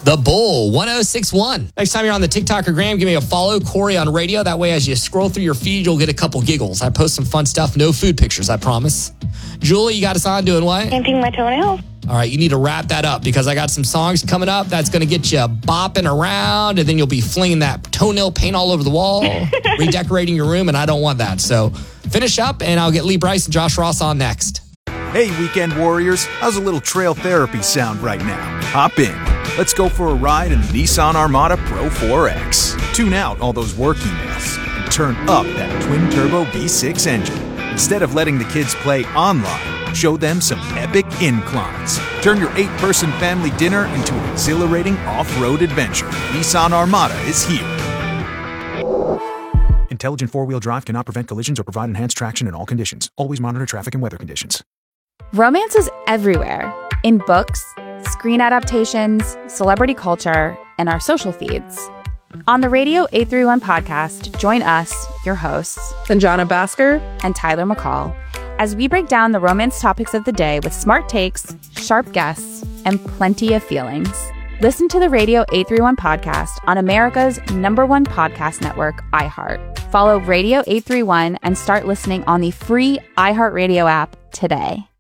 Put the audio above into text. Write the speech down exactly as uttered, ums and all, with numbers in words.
The Bull, one oh six one. Next time you're on the TikTok or Gram, give me a follow, Corey on radio. That way, as you scroll through your feed, you'll get a couple giggles. I post some fun stuff. No food pictures, I promise. Julie, you got us on doing what? Painting my toenails. All right, you need to wrap that up because I got some songs coming up that's going to get you bopping around, and then you'll be flinging that toenail paint all over the wall, redecorating your room, and I don't want that. So finish up, and I'll get Lee Bryce and Josh Ross on next. Hey, weekend warriors, how's a little trail therapy sound right now? Hop in. Let's go for a ride in the Nissan Armada Pro four X. Tune out all those work emails and turn up that twin-turbo V six engine. Instead of letting the kids play online, show them some epic inclines. Turn your eight-person family dinner into an exhilarating off-road adventure. Nissan Armada is here. Intelligent four-wheel drive cannot prevent collisions or provide enhanced traction in all conditions. Always monitor traffic and weather conditions. Romance is everywhere. In books, screen adaptations, celebrity culture, and our social feeds. On the Radio eight thirty-one podcast, join us, your hosts, Sanjana Bhaskar and Tyler McCall, as we break down the romance topics of the day with smart takes, sharp guests, and plenty of feelings. Listen to the Radio eight thirty-one podcast on America's number one podcast network, iHeart. Follow Radio eight thirty-one and start listening on the free iHeartRadio app today.